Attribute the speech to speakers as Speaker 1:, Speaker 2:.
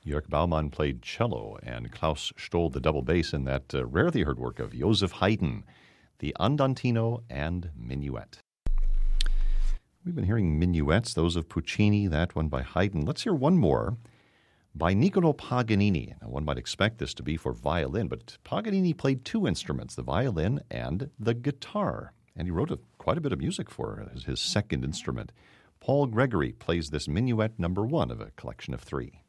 Speaker 1: Jörg Baumann played cello, and Klaus Stoll the double bass in that rarely heard work of Joseph Haydn, the Andantino and Minuet. We've been hearing minuets, those of Puccini, that one by Haydn. Let's hear one more by Niccolò Paganini. Now, one might expect this to be for violin, but Paganini played two instruments, the violin and the guitar, and he wrote quite a bit of music for his second instrument. Paul Gregory plays this Minuet number 1 of a collection of 3.